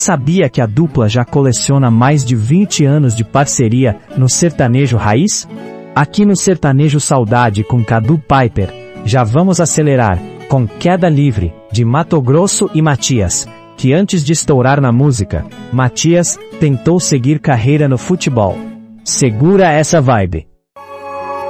Sabia que a dupla já coleciona mais de 20 anos de parceria no sertanejo raiz? Aqui no Sertanejo Saudade com Cadu Piper, já vamos acelerar, com Queda Livre, de Mato Grosso e Matias, que antes de estourar na música, Matias tentou seguir carreira no futebol. Segura essa vibe.